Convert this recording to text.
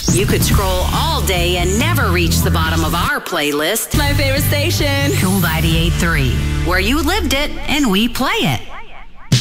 You could scroll all day and never reach the bottom of our playlist. My favorite station. Cool 98.3, where you lived it and we play it.